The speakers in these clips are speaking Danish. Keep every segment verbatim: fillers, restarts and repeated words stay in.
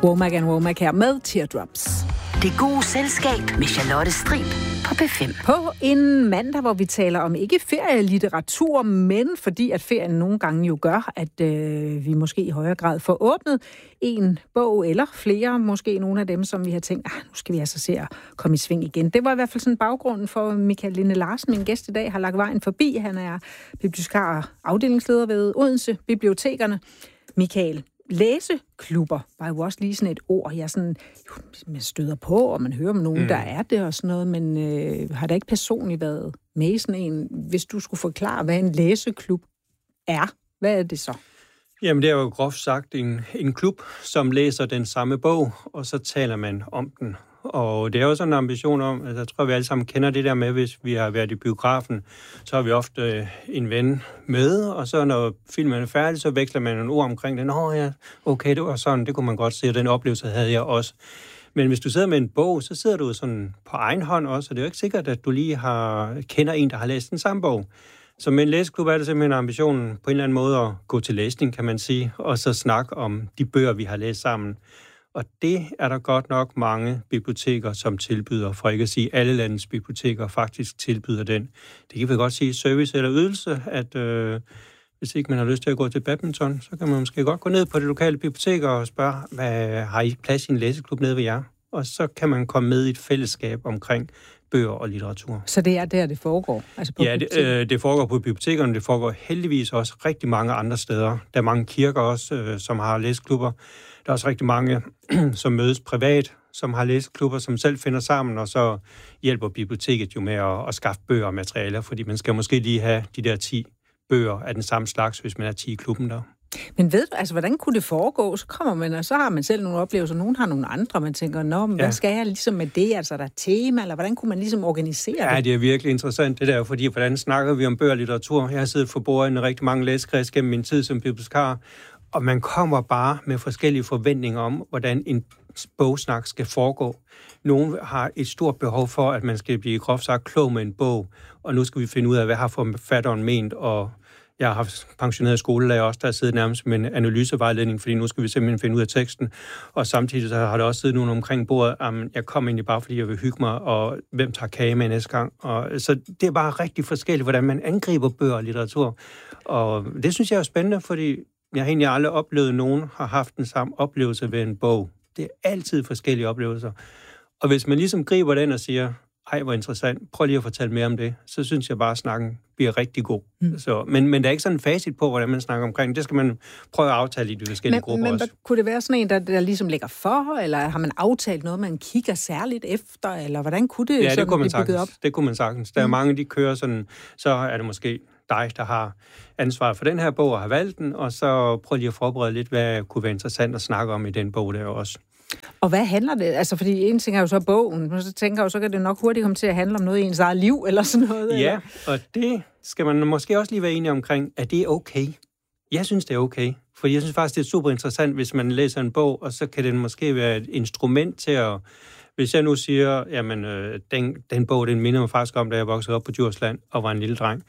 Womack and Womack her med Teardrops. Det gode selskab med Charlotte Strib på P fem. På en mandag, hvor vi taler om ikke ferielitteratur, men fordi at ferien nogle gange jo gør, at øh, vi måske i højere grad får åbnet en bog eller flere, måske nogle af dem, som vi har tænkt, ah, nu skal vi altså se at komme i sving igen. Det var i hvert fald sådan baggrunden for Michael Linde Larsen, min gæst i dag, har lagt vejen forbi. Han er bibliotekar og afdelingsleder ved Odense Bibliotekerne. Michael, læseklubber var jo også lige sådan et ord, jeg sådan, jo, man støder på, og man hører om nogen, mm. der er det og sådan noget, men øh, har der ikke personligt været med i sådan en, hvis du skulle forklare, hvad en læseklub er, hvad er det så? Jamen, det er jo groft sagt en, en klub, som læser den samme bog, og så taler man om den. Og det er jo sådan en ambition om, altså jeg tror, vi alle sammen kender det der med, hvis vi har været i biografen, så har vi ofte en ven med, og så når filmen er færdig, så veksler man nogle ord omkring det. Nå ja, okay, det var sådan, det kunne man godt se, og den oplevelse havde jeg også. Men hvis du sidder med en bog, så sidder du sådan på egen hånd også, og det er jo ikke sikkert, at du lige har, kender en, der har læst den samme bog. Så med en læseklub er det simpelthen ambitionen på en eller anden måde at gå til læsning, kan man sige, og så snakke om de bøger, vi har læst sammen. Og det er der godt nok mange biblioteker, som tilbyder, for ikke at sige alle landets biblioteker faktisk tilbyder den. Det kan vi godt sige service eller ydelse, at øh, hvis ikke man har lyst til at gå til badminton, så kan man måske godt gå ned på det lokale bibliotek og spørge, hvad, har I plads i en læseklub nede ved jer? Og så kan man komme med i et fællesskab omkring bøger og litteratur. Så det er der, det foregår? Altså på ja, det, øh, det foregår på bibliotekerne, det foregår heldigvis også rigtig mange andre steder. Der er mange kirker også, øh, som har læseklubber. Der er også rigtig mange, som mødes privat, som har læseklubber, som selv finder sammen, og så hjælper biblioteket jo med at, at skaffe bøger og materialer, fordi man skal måske lige have de der ti bøger af den samme slags, hvis man er ti i klubben der. Men ved du, altså, hvordan kunne det foregå? Så kommer man, og så har man selv nogle oplevelser, nogen har nogle andre, man tænker, nå, men ja. Hvad skal jeg ligesom med det? Altså, der er tema, eller hvordan kunne man ligesom organisere det? Ja, det er virkelig interessant, det der, fordi hvordan snakker vi om bøger og litteratur? Jeg har siddet for bordet i rigtig mange læsekreds gennem min tid som bibliotekar, og man kommer bare med forskellige forventninger om, hvordan en bogsnak skal foregå. Nogle har et stort behov for, at man skal blive groft sagt klog med en bog, og nu skal vi finde ud af, hvad har forfatteren ment, og jeg har haft pensioneret skolelærer også, der har siddet nærmest med en analysevejledning, fordi nu skal vi simpelthen finde ud af teksten. Og samtidig så har der også siddet nogen omkring bordet, um, jeg kommer egentlig bare, fordi jeg vil hygge mig, og hvem tager kage med næste gang. Og, så det er bare rigtig forskelligt, hvordan man angriber bøger og litteratur. Og det synes jeg er spændende, fordi jeg har egentlig aldrig oplevet, at nogen har haft den samme oplevelse ved en bog. Det er altid forskellige oplevelser. Og hvis man ligesom griber den og siger, ej, hvor interessant, prøv lige at fortælle mere om det, så synes jeg bare, at snakken bliver rigtig god. Mm. Så, men, men der er ikke sådan en facit på, hvordan man snakker omkring. Det skal man prøve at aftale i de forskellige men, grupper men, også. Men kunne det være sådan en, der, der ligesom lægger for, eller har man aftalt noget, man kigger særligt efter, eller hvordan kunne det, ja, det sådan kunne man blive bygget op? Det kunne man sagtens. Der er mm. mange, de kører sådan, så er det måske dig, der har ansvar for den her bog og har valgt den, og så prøv lige at forberede lidt, hvad kunne være interessant at snakke om i den bog der også. Og hvad handler det? Altså, fordi en ting er jo så bogen, men så tænker jeg jo, så kan det nok hurtigt komme til at handle om noget i ens eget liv, eller sådan noget. Ja, eller? Og det skal man måske også lige være enig omkring, at det er okay. Jeg synes, det er okay. For jeg synes faktisk, det er super interessant, hvis man læser en bog, og så kan den måske være et instrument til at... Hvis jeg nu siger, jamen, øh, den, den bog, den minder mig faktisk om, da jeg voksede op på Djursland og var en lille dreng.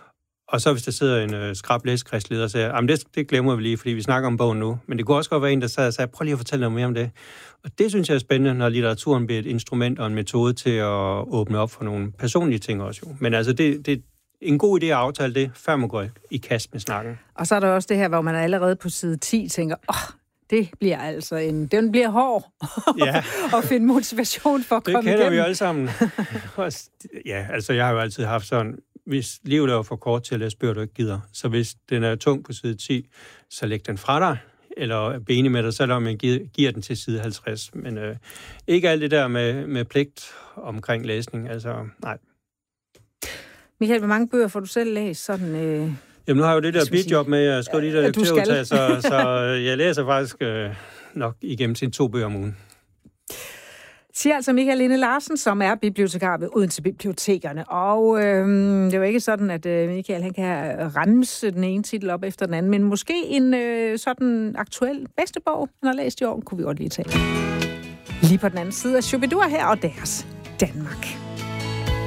Og så hvis der sidder en øh, skrab læsekredsleder og siger, jamen det, det glemmer vi lige, fordi vi snakker om bogen nu. Men det kunne også godt være en, der sad og sagde, prøv lige at fortælle noget mere om det. Og det synes jeg er spændende, når litteraturen bliver et instrument og en metode til at åbne op for nogle personlige ting også jo. Men altså, det, det er en god idé at aftale det, før man går i kast med snakken. Og så er der også det her, hvor man allerede på side ti tænker, åh, oh, det bliver altså en... Den bliver hård ja. at finde motivation for at det komme igennem. Det kender vi igennem. jo alle sammen. Ja, altså jeg har jo altid haft sådan... Hvis livet er for kort til at læse bøger, du ikke gider, så hvis den er tung på side ti, så læg den fra dig, eller bene med dig, selvom man giver, giver den til side halvtreds. Men øh, ikke alt det der med, med pligt omkring læsning, altså nej. Michael, hvor mange bøger får du selv læst? Sådan, øh, Jamen nu har jeg jo det der bidjob med, at jeg skriver de der lekturudtagelser, så, så jeg læser faktisk øh, nok igennem til to bøger om ugen. Siger altså Michael Linde Larsen, som er bibliotekar ved Odense Bibliotekerne. Og øh, det var ikke sådan, at øh, Michael han kan remse den ene titel op efter den anden, men måske en øh, sådan aktuel bedste bog, han har læst i år, kunne vi godt lige tage. Lige på den anden side af Shubidua her og deres Danmark.